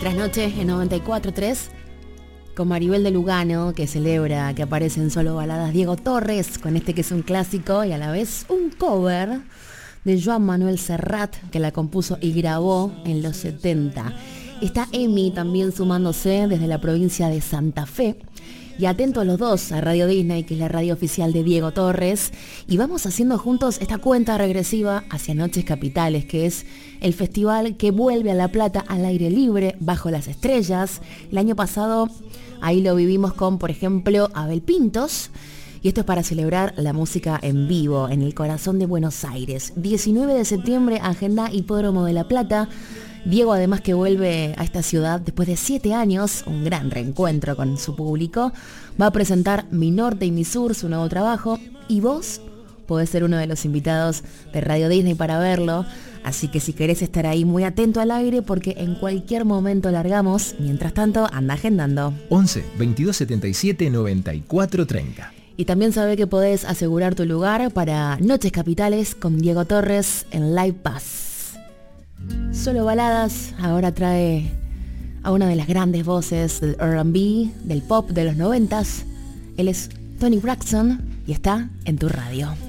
Trasnoche en 94.3 con Maribel de Lugano, que celebra que aparece en Solo Baladas Diego Torres, con este que es un clásico y a la vez un cover de Joan Manuel Serrat, que la compuso y grabó en los 70. Está Emi también sumándose desde la provincia de Santa Fe. Y atentos los dos a Radio Disney, que es la radio oficial de Diego Torres, y vamos haciendo juntos esta cuenta regresiva hacia Noches Capitales, que es el festival que vuelve a La Plata al aire libre, bajo las estrellas. El año pasado ahí lo vivimos con, por ejemplo, Abel Pintos, y esto es para celebrar la música en vivo en el corazón de Buenos Aires. 19 de septiembre, agenda Hipódromo de La Plata. Diego, además, que vuelve a esta ciudad después de 7 años, un gran reencuentro con su público, va a presentar Mi Norte y Mi Sur, su nuevo trabajo, y vos podés ser uno de los invitados de Radio Disney para verlo, así que si querés estar ahí muy atento al aire, porque en cualquier momento largamos. Mientras tanto, anda agendando. 11 22 77 94 30. Y también sabe que podés asegurar tu lugar para Noches Capitales con Diego Torres en Live Pass. Solo Baladas ahora trae a una de las grandes voces del R&B, del pop de los 90s. Él es Toni Braxton y está en tu radio.